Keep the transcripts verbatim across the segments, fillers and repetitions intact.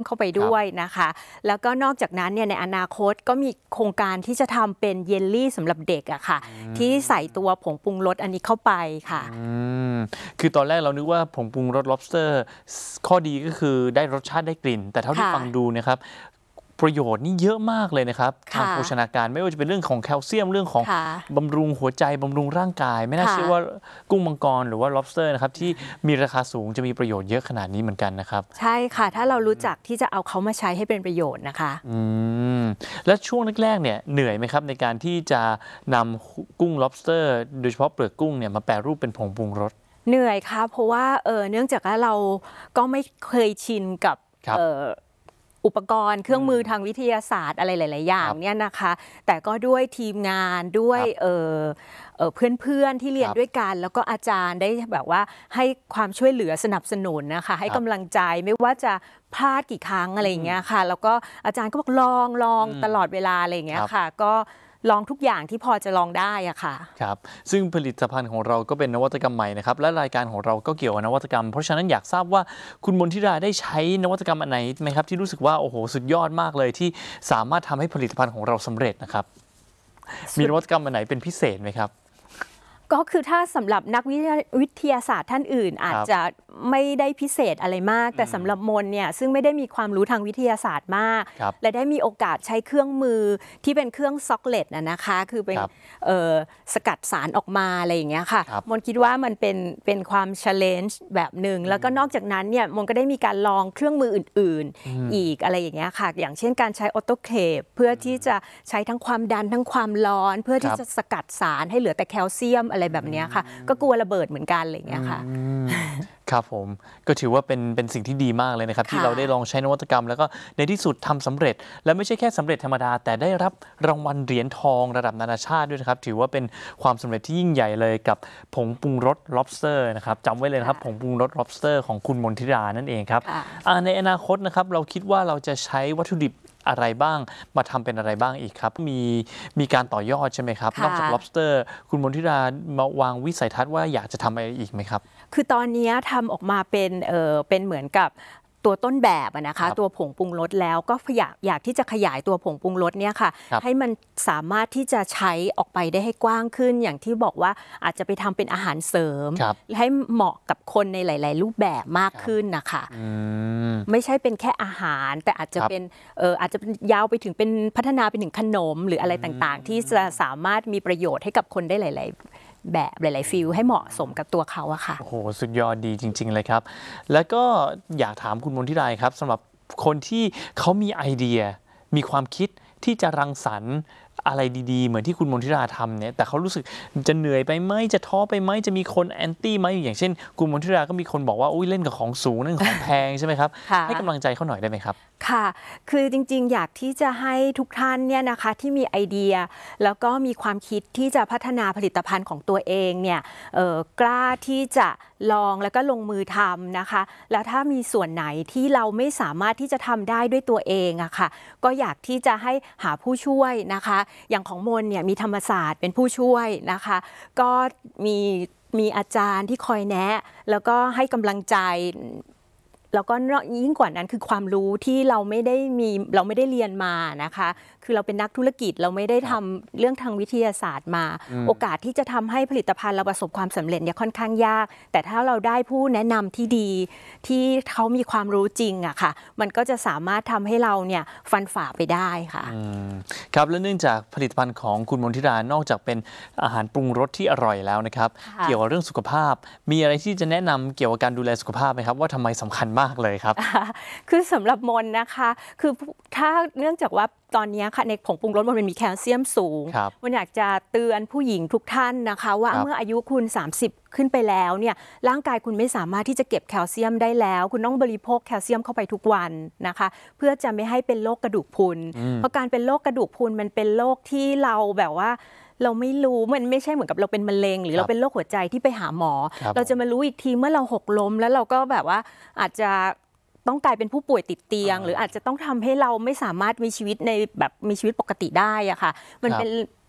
เข้าไปด้วยนะคะแล้วก็นอกจากนั้นเนี่ยในอนาคตก็มีโครงการที่จะทำเป็นเยลลี่สำหรับเด็กอะค่ะที่ใส่ตัวผงปรุงรสอันนี้เข้าไปค่ะคือตอนแรกเรานึกว่าผงปรุงรส lobster ข้อดีก็คือได้รสชาติได้กลิ่นแต่เท่าที่ฟังดูนะครับประโยชน์นี่เยอะมากเลยนะครับทางโภชนาการไม่ว่าจะเป็นเรื่องของแคลเซียมเรื่องของบำรุงหัวใจบำรุงร่างกายไม่น่าเชื่อว่ากุ้งมังกรหรือว่า lobster นะครับที่มีราคาสูงจะมีประโยชน์เยอะขนาดนี้เหมือนกันนะครับใช่ค่ะถ้าเรารู้จักที่จะเอาเขามาใช้ให้เป็นประโยชน์นะคะอืมและช่วงแรกๆเนี่ยเหนื่อยไหมครับในการที่จะนำกุ้ง lobster โดยเฉพาะเปลือกกุ้งเนี่ยมาแปรรูปเป็นผงปรุงรสเหนื่อยค่ะเพราะว่าเออเนื่องจากว่าเราก็ไม่เคยชินกับเอออุปกรณ์เครื่องมือทางวิทยาศาสตร์อะไรหลายๆอย่างเนี่ยนะคะแต่ก็ด้วยทีมงานด้วยเพื่อนๆที่เรียนด้วยกันแล้วก็อาจารย์ได้แบบว่าให้ความช่วยเหลือสนับสนุนนะคะให้กำลังใจไม่ว่าจะพลาดกี่ครั้งอะไรอย่างเงี้ยค่ะแล้วก็อาจารย์ก็บอกลองลองตลอดเวลาอะไรอย่างเงี้ยค่ะก็ลองทุกอย่างที่พอจะลองได้อะค่ะครับซึ่งผลิตภัณฑ์ของเราก็เป็นนวัตกรรมใหม่นะครับและรายการของเราก็เกี่ยวกับนวัตกรรมเพราะฉะนั้นอยากทราบว่าคุณมนทิราได้ใช้นวัตกรรมอันไหนไหมครับที่รู้สึกว่าโอ้โหสุดยอดมากเลยที่สามารถทำให้ผลิตภัณฑ์ของเราสำเร็จนะครับมีนวัตกรรมอันไหนเป็นพิเศษไหมครับก็คือถ้าสำหรับนักวิทยาศาสตร์ท่านอื่นอาจจะไม่ได้พิเศษอะไรมากแต่สำหรับมนเนี่ยซึ่งไม่ได้มีความรู้ทางวิทยาศาสตร์มากและได้มีโอกาสใช้เครื่องมือที่เป็นเครื่องซ็อกเลตนะนะคะคือเป็นสกัดสารออกมาอะไรอย่างเงี้ยค่ะมนคิดว่ามันเป็นเป็นความ challenge แบบหนึ่งแล้วก็นอกจากนั้นเนี่ยมนก็ได้มีการลองเครื่องมืออื่นๆอีกอะไรอย่างเงี้ยค่ะอย่างเช่นการใช้ออโตเคปเพื่อที่จะใช้ทั้งความดันทั้งความร้อนเพื่อที่จะสกัดสารให้เหลือแต่แคลเซียมอะไรแบบนี้ค่ะก็กลัวระเบิดเหมือนกันอะไรอย่างเงี้ยค่ะครับผมก็ถือว่าเป็นเป็นสิ่งที่ดีมากเลยนะครับที่เราได้ลองใช้นวัตกรรมแล้วก็ในที่สุดทำสำเร็จและไม่ใช่แค่สำเร็จธรรมดาแต่ได้รับรางวัลเหรียญทองระดับนานาชาติด้วยนะครับถือว่าเป็นความสำเร็จที่ยิ่งใหญ่เลยกับผงปรุงรส lobster นะครับจำไว้เลยนะครับผงปรุงรส lobster ของคุณมนทิรานั่นเองครับในอนาคตนะครับเราคิดว่าเราจะใช้วัตถุดิบอะไรบ้างมาทำเป็นอะไรบ้างอีกครับมีมีการต่อยอดใช่ไหมครับนอกจาก lobster คุณมนทิรามาวางวิสัยทัศน์ว่าอยากจะทำอะไรอีกไหมครับคือตอนนี้ทำออกมาเป็นเออเป็นเหมือนกับตัวต้นแบบนะคะตัวผงปรุงรสแล้วก็อยากอยากที่จะขยายตัวผงปรุงรสเนี่ยค่ะให้มันสามารถที่จะใช้ออกไปได้ให้กว้างขึ้นอย่างที่บอกว่าอาจจะไปทำเป็นอาหารเสริมให้เหมาะกับคนในหลายๆรูปแบบมากขึ้นนะคะไม่ใช่เป็นแค่อาหารแต่อาจจะเป็นเอออาจจะยาวไปถึงเป็นพัฒนาไปถึงขนมหรืออะไรต่างๆที่จะสามารถมีประโยชน์ให้กับคนได้หลายๆแบบหลายๆฟิลให้เหมาะสมกับตัวเขาอะค่ะโอ้โหสุดยอดดีจริงๆเลยครับแล้วก็อยากถามคุณมนทิราครับสำหรับคนที่เขามีไอเดียมีความคิดที่จะรังสรรค์อะไรดีๆเหมือนที่คุณมนทิราทำเนี่ยแต่เขารู้สึกจะเหนื่อยไปไหมจะท้อไปไหมจะมีคนแอนตี้ไหมอย่างเช่นคุณมนทิราก็มีคนบอกว่าอุ้ยเล่นกับของสูงเล่นของแพงใช่ไหมครับให้กำลังใจเขาหน่อยได้ไหมครับค่ะคือจริงๆอยากที่จะให้ทุกท่านเนี่ยนะคะที่มีไอเดียแล้วก็มีความคิดที่จะพัฒนาผลิตภัณฑ์ของตัวเองเนี่ยกล้าที่จะลองแล้วก็ลงมือทำนะคะแล้วถ้ามีส่วนไหนที่เราไม่สามารถที่จะทำได้ด้วยตัวเองอะค่ะก็อยากที่จะให้หาผู้ช่วยนะคะอย่างของมนเนี่ยมีธรรมศาสตร์เป็นผู้ช่วยนะคะก็มีมีอาจารย์ที่คอยแนะแล้วก็ให้กำลังใจแล้วก็ยิ่งกว่านั้นคือความรู้ที่เราไม่ได้มีเราไม่ได้เรียนมานะคะคือเราเป็นนักธุรกิจเราไม่ได้ทำเรื่องทางวิทยาศาสตร์มาโอกาสที่จะทำให้ผลิตภัณฑ์เราประสบความสำเร็จเนี่ยค่อนข้างยากแต่ถ้าเราได้ผู้แนะนำที่ดีที่เขามีความรู้จริงอะค่ะมันก็จะสามารถทำให้เราเนี่ยฟันฝ่าไปได้ค่ะครับและเนื่องจากผลิตภัณฑ์ของคุณมนทิรานอกจากเป็นอาหารปรุงรสที่อร่อยแล้วนะครับเกี่ยวกับเรื่องสุขภาพมีอะไรที่จะแนะนำเกี่ยวกับการดูแลสุขภาพไหมครับว่าทำไมสำคัญมากเลยครับคือสำหรับมนนะคะคือถ้าเนื่องจากว่าตอนนี้ค่ะในผงปรุงรสมันมีแคลเซียมสูงมันอยากจะเตือนผู้หญิงทุกท่านนะคะว่าเมื่ออายุคุณสามสิบขึ้นไปแล้วเนี่ยร่างกายคุณไม่สามารถที่จะเก็บแคลเซียมได้แล้วคุณต้องบริโภคแคลเซียมเข้าไปทุกวันนะคะเพื่อจะไม่ให้เป็นโรคกระดูกพรุนเพราะการเป็นโรคกระดูกพรุนมันเป็นโรคที่เราแบบว่าเราไม่รู้มันไม่ใช่เหมือนกับเราเป็นมะเร็งหรือเราเป็นโรคหัวใจที่ไปหาหมอเราจะมารู้อีกทีเมื่อเราหกล้มแล้วเราก็แบบว่าอาจจะต้องกลายเป็นผู้ป่วยติดเตียงหรืออาจจะต้องทำให้เราไม่สามารถมีชีวิตในแบบมีชีวิตปกติได้อะค่ะมันเป็น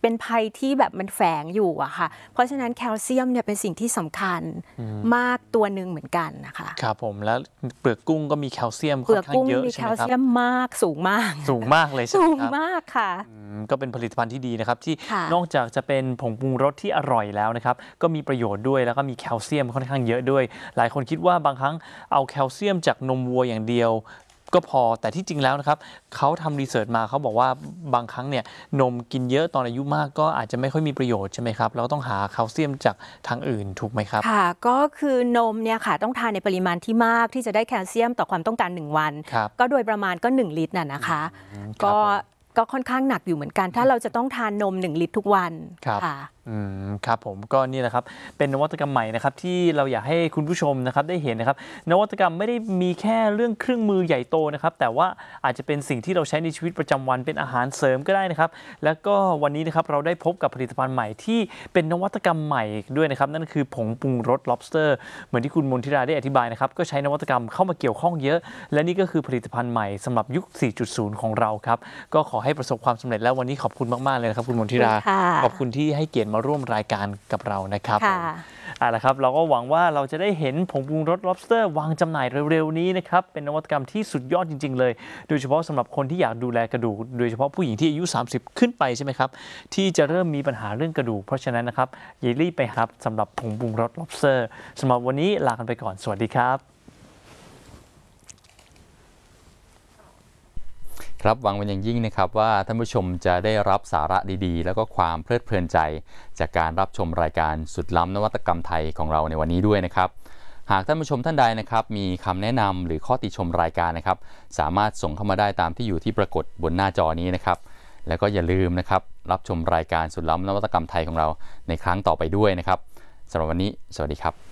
เป็นภัยที่แบบมันแฝงอยู่อะค่ะเพราะฉะนั้นแคลเซียมเนี่ยเป็นสิ่งที่สำคัญมากตัวหนึ่งเหมือนกันนะคะครับผมแล้วเปลือกกุ้งก็มีแคลเซียมเปลือกกุ้งเยอะมีใช่แคไหมลครับเซียมมากสูงมากสูงมากเลยใช่ไหมสูงครับมากค่ะก็เป็นผลิตภัณฑ์ที่ดีนะครับที่ค่ะนอกจากจะเป็นผงปรุงรสที่อร่อยแล้วนะครับก็มีประโยชน์ด้วยแล้วก็มีแคลเซียมค่อนข้างเยอะด้วย หลายคนคิดว่าบางครั้งเอาแคลเซียมจากนมวัวอย่างเดียวก็พอแต่ที่จริงแล้วนะครับเขาทำรีเสิร์ชมาเขาบอกว่าบางครั้งเนี่ยนมกินเยอะตอนอายุมากก็อาจจะไม่ค่อยมีประโยชน์ใช่ไหมครับเราต้องหาแคลเซียมจากทางอื่นถูกไหมครับค่ะก็คือนมเนี่ยค่ะต้องทานในปริมาณที่มากที่จะได้แคลเซียมต่อความต้องการหนึ่งวันก็โดยประมาณก็หนึ่งลิตรน่ะนะคะก็ก็ค่อนข้างหนักอยู่เหมือนกันถ้าเราจะต้องทานนมหนึ่งลิตรทุกวันค่ะอืมครับผมก็นี่แหละครับเป็นนวัตกรรมใหม่นะครับที่เราอยากให้คุณผู้ชมนะครับได้เห็นนะครับนวัตกรรมไม่ได้มีแค่เรื่องเครื่องมือใหญ่โตนะครับแต่ว่าอาจจะเป็นสิ่งที่เราใช้ในชีวิตประจำวันเป็นอาหารเสริมก็ได้นะครับแล้วก็วันนี้นะครับเราได้พบกับผลิตภัณฑ์ใหม่ที่เป็นนวัตกรรมใหม่ด้วยนะครับนั่นคือผงปรุงรส lobster เหมือนที่คุณมนทิราได้อธิบายนะครับก็ใช้นวัตกรรมเข้ามาเกี่ยวข้องเยอะและนี่ก็คือผลิตภัณฑ์ใหม่สำหรับยุค สี่จุดศูนย์ ของเราครับก็ขอให้ประสบความสำเร็จแล้ววันนี้ขอบคุณมากๆเลยนะครับคุณมนทิราขอบคุณที่ให้เกียรติมาร่วมรายการกับเรานะครับเอาละครับเราก็หวังว่าเราจะได้เห็นผงปรุงรส lobster วางจำหน่ายเร็วๆนี้นะครับเป็นนวัตกรรมที่สุดยอดจริงๆเลยโดยเฉพาะสำหรับคนที่อยากดูแลกระดูกโดยเฉพาะผู้หญิงที่อายุสามสิบขึ้นไปใช่ไหมครับที่จะเริ่มมีปัญหาเรื่องกระดูกเพราะฉะนั้นนะครับอย่ารีบไปครับสำหรับผงปรุงรส lobster สำหรับวันนี้ลากันไปก่อนสวัสดีครับครับหวังเป็นอย่างยิ่งนะครับว่าท่านผู้ชมจะได้รับสาระดีๆแล้วก็ความเพลิดเพลินใจจากการรับชมรายการสุดล้ำนวัตกรรมไทยของเราในวันนี้ด้วยนะครับหากท่านผู้ชมท่านใดนะครับมีคำแนะนำหรือข้อติชมรายการนะครับสามารถส่งเข้ามาได้ตามที่อยู่ที่ปรากฏบนหน้าจอนี้นะครับแล้วก็อย่าลืมนะครับรับชมรายการสุดล้ำนวัตกรรมไทยของเราในครั้งต่อไปด้วยนะครับสำหรับวันนี้สวัสดีครับ